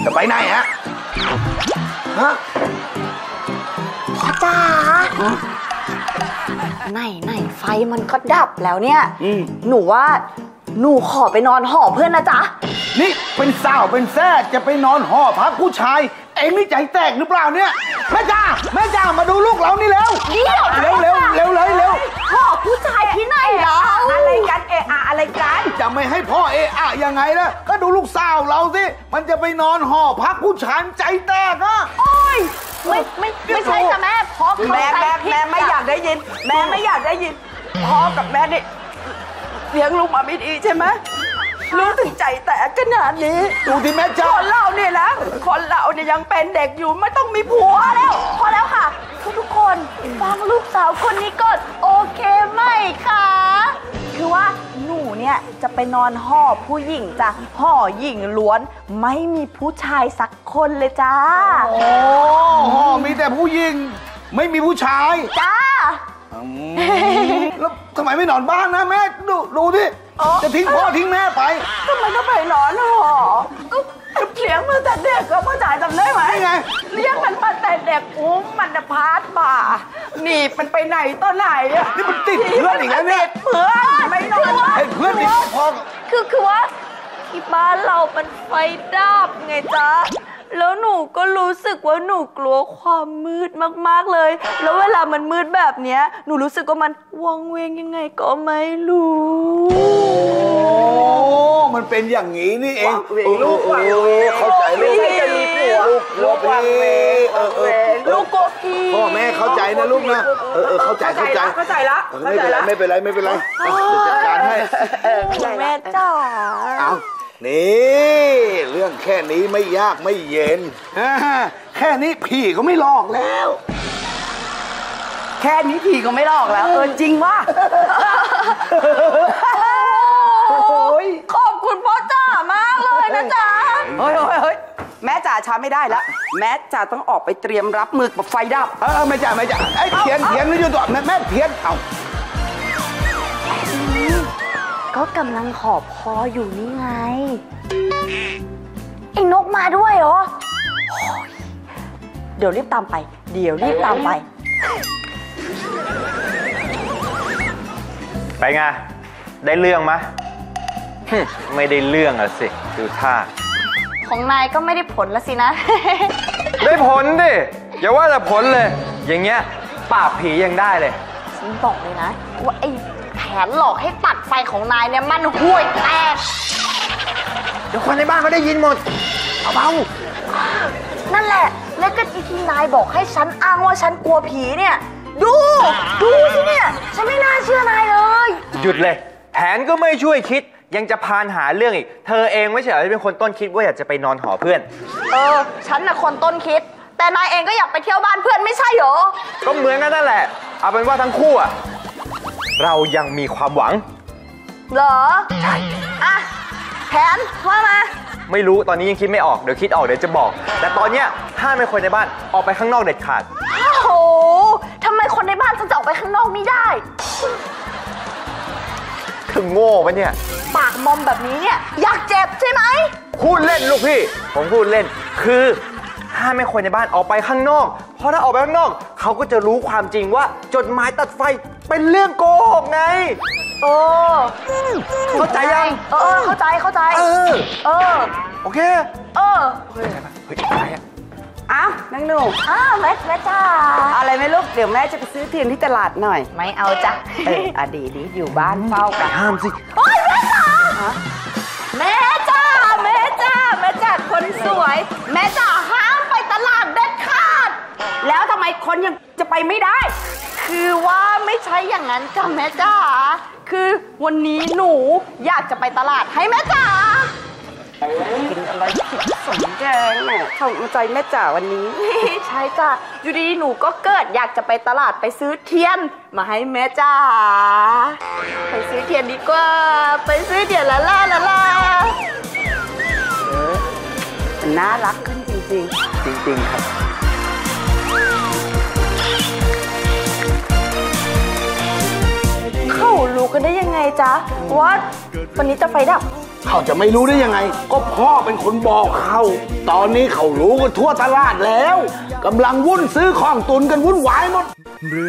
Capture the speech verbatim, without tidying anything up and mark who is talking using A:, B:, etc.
A: จะไปไหนฮะฮะ
B: พ่อจ๋าไหนไหนไฟมันก็ดับแล้วเนี่ยหนูว่าหนูขอไปนอนหอเพื่อนนะจ๊ะ
A: นี่เป็นสาวเป็นแซ่จะไปนอนหอพักผู้ชายเอ็งนี่ใจแตกหรือเปล่าเนี่ยแม่จ้าแม่จ้ามาดูลูกเรานี่แล้ว
B: เดี๋ยว
A: เร็วเร็วเร็วเลยเร็ว
B: หอผู้ชายที่ไหนเรา
C: อะไรกันเอะอะอะไรกัน
A: จะไม่ให้พ่อเอะอะยังไงล่ะก็ดูลูกสาวเราสิมันจะไปนอนหอพักผู้ชายใจแตกอะ
B: โอ้ยไม่ไม่ไม่ใช่จ้ะแม่พ่อ
C: แม่แม่แม่ไม่อยากได้ยินแม่ไม่อยากได้ยินพ่อกับแม่นี่เลี้ยงลูกมาไม่ดีใช่ไหมรู้ถึงใจแตกขนาดนี้
A: ดูที่แม่จ้า
C: คนเราเนี่ยนะคนเราเนี่ยยังเป็นเด็กอยู่ไม่ต้องมีผัวแล้ว
B: พอแล้วค่ะทุกทุกคนฟังลูกสาวคนนี้ก่อนโอเคไหมคะคือว่าหนูเนี่ยจะไปนอนห่อผู้หญิงจ้ะห่อหญิงล้วนไม่มีผู้ชายสักคนเลยจ้า
A: โอ้ห่อมีแต่ผู้หญิงไม่มีผู้ชาย
B: จ้า
A: แล้วทำไมไม่นอนบ้านนะแม่ดูดูดิจะทิ้งพ่อทิ้งแม่ไป
C: ทำไมต้องไปนอนหอเลี้ยงมาแต่เด็กก็พ่อจ๋าจำได้ไหม
A: ไง
C: เลี้ยงมันมาแต่เด็กอุ้มมันจะพาดบ่าหนีมันไปไหนตอนไหนอ่ะ
A: นี่มันติดเพื่อนอีกแล้วเนี่ย
C: เพื่อนไม่นอน
A: ไอ้เพื่อนติดพ่อ
B: คือคือว่าที่บ้านเรามันไฟดับไงจ๊ะแล้วหนูก็รู้สึกว่าหนูกลัวความมืดมากๆเลยแล้วเวลามันมืดแบบเนี้ยหนูรู้สึกว่ามันวังเวงยังไงก็ไม่รู้
A: โอ้มันเป็นอย่างนี้นี่เองลูกเข้าใจลูก
C: จะมีผัว
A: ลูกวังเวงเออเออ
C: ลูกโกพี่
A: พ่อแม่เข้าใจนะลูกนะเออเออเข้าใจเข้าใจ
C: เข้าใจละ
A: ไม่เป็นไรไม่เป็นไรไม่เป็นไรจัดการให้
B: แม่จ๋า
A: เอานี่เรื่องแค่นี้ไม่ยากไม่เย็นแค่นี้พี่ก็ไม่หลอกแล้ว
C: แค่นี้พี่ก็ไม่หลอกแล้วเออจริงว่า
B: ขอบคุณพ่อจ๋ามากเลยนะจ๊ะ
C: เฮ้ยเฮ้ยแม่จ๋าช้าไม่ได้แล้วแม่จ๋าต้องออกไปเตรียมรับมือกับไฟดับ
A: เออไม่จ๋าไม่จ๋าไอ้เทียนเทียนไม่อยู่ตัวแม่แม่เทียนเอา
B: ก็กำลังขอบคออยู่นี่ไงไอ้นกมาด้วยเหรอเดี๋ยวรีบตามไปเดี๋ยวรีบตามไป
D: ไปไงได้เรื่องมะไม่ได้เรื่องอะสิดูท่า
B: ของนายก็ไม่ได้ผลละสินะ
D: ได้ผลดิอย่าว่าแต่ผลเลยอย่างเงี้ยปราบผียังได้เลย
B: ฉันบอกเลยนะว่าไอ้แผนหลอกให้ตัดไฟของนายเนี่ยมันห่วยแตก
D: เดี๋ยวคนในบ้านเขาได้ยินหมดเอาเบา
B: นั่นแหละแล้วก็ที่นายบอกให้ฉันอ้างว่าฉันกลัวผีเนี่ยดูดูสิเนี่ยฉันไม่น่าเชื่อนายเลย
D: หยุดเลยแผนก็ไม่ช่วยคิดยังจะพานหาเรื่องอีกเธอเองไม่ใช่เหรอที่เป็นคนต้นคิดว่าอยากจะไปนอนหอเพื่อน
B: เออฉันน่ะคนต้นคิดแต่นายเองก็อยากไปเที่ยวบ้านเพื่อนไม่ใช่เหรอ
D: ก็เหมือนกันนั่นแหละเอาเป็นว่าทั้งคู่อะเรายังมีความหวัง
B: เหรอใช่อะแผนว่ามา
D: ไม่รู้ตอนนี้ยังคิดไม่ออกเดี๋ยวคิดออกเดี๋ยวจะบอกแต่ตอนเนี้ยห้ามให้คนในบ้านออกไปข้างนอกเด็ดขาด
B: โอ้โหทำไมคนในบ้านจะออกไปข้างนอกไม่ได้
D: คือโง่ปะเนี่ย
B: ปากมอมแบบนี้เนี่ยอยากเจ็บใช่ไหม
D: พูดเล่นลูกพี่ผมพูดเล่นคือห้ามให้คนในบ้านออกไปข้างนอกเพราะถ้าออกไปข้างนอกเขาก็จะรู้ความจริงว่าจดหมายตัดไฟเป็นเรื่องโกหกไง
B: เออ
D: เข้าใจยัง
B: เออเข้าใจเข้าใจ
D: เออ
B: เออ
D: โอเค
B: เออ
D: เฮ้ยเฮ้ยอะไรอ่ะ
C: อ้าวนังหนู
B: อ้าวแม่แม่จ้า
C: อะไรไหมลูกเดี๋ยวแม่จะไปซื้อเทียนที่ตลาดหน่อย
B: ไม่เอาจ้ะ
C: เอออ่ะดีดีอยู่บ้านเฝ้ากัน
D: ห้ามสิ
B: โอ๊ยแม่จ้าแม่จ้าแม่จ้าแม่จ้าคนสวยแม่จ้าห้ามไปตลาดเด็ดขาด
C: แล้วทำไมคนยังจะไปไม่ได้
B: คือว่าไม่ใช่อย่างนั้นจ้ะแม่จ้าคือวันนี้หนูอยากจะไปตลาดให้แม่จ๋า
C: กินอะไรผิดสมแกงเนี่ยเข้าใจแม่จ๋าวันนี้
B: ใช่จ้ะอยู่ดีหนูก็เกิดอยากจะไปตลาดไปซื้อเทียนมาให้แม่จ๋าไปซื้อเทียนดีกว่าไปซื้อเทียนละล่าละล่า
C: เออมันน่ารักขึ้นจริงๆ
D: จริงๆครับ
B: เขารู้กันได้ยังไงจ๊ะว่าวันนี้จะไฟดับ
A: เขาจะไม่รู้ได้ยังไง ก็พ่อเป็นคนบอกเขา ตอนนี้เขารู้กันทั่วตลาดแล้วกำลังวุ่นซื้อของตุนกันวุ่นวายหมด